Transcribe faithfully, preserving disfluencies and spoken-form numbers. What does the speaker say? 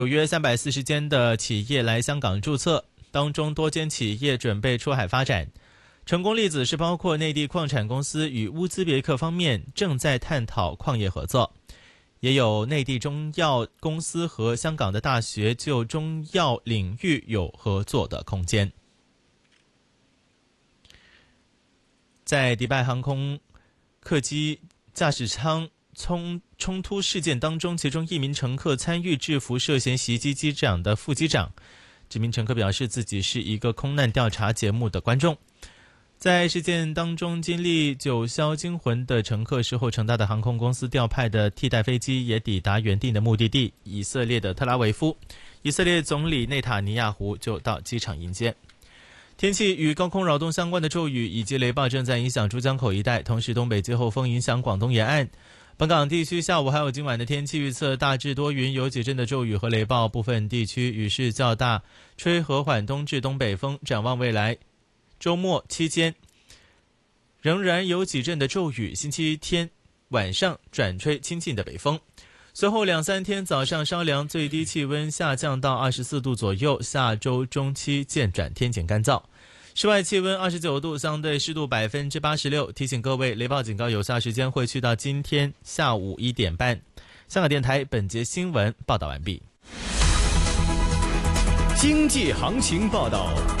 有约三百四十间的企业来香港注册，当中多间企业准备出海发展。成功例子是包括内地矿产公司与乌兹别克方面正在探讨矿业合作，也有内地中药公司和香港的大学就中药领域有合作的空间。在迪拜航空客机驾驶舱冲冲突事件当中，其中一名乘客参与制服涉嫌袭击机长的副机长。这名乘客表示自己是一个空难调查节目的观众。在事件当中经历九霄惊魂的乘客，事后乘搭的航空公司调派的替代飞机也抵达原定的目的地以色列的特拉维夫。以色列总理内塔尼亚胡就到机场迎接。天气与高空扰动相关的骤雨以及雷暴正在影响珠江口一带，同时东北季候风影响广东沿岸。本港地区下午还有今晚的天气预测大致多云，有几阵的骤雨和雷暴，部分地区雨势较大，吹和缓东至东北风。展望未来周末期间仍然有几阵的骤雨，星期天晚上转吹清劲的北风。随后两三天早上稍凉，最低气温下降到二十四度左右，下周中期渐转天晴干燥。室外气温二十九度，相对湿度百分之八十六。提醒各位，雷暴警告有效时间会去到今天下午一点半。香港电台本节新闻报道完毕。 经济行情报道。